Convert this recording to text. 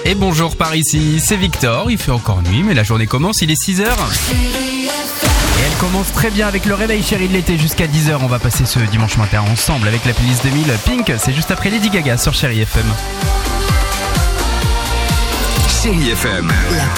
Et bonjour par ici, c'est Victor, il fait encore nuit mais la journée commence, il est 6h. Et elle commence très bien avec le réveil chéri de l'été jusqu'à 10h. On va passer ce dimanche matin ensemble avec la playlist 2000 Pink, c'est juste après Lady Gaga sur Chéri FM. Chéri FM. La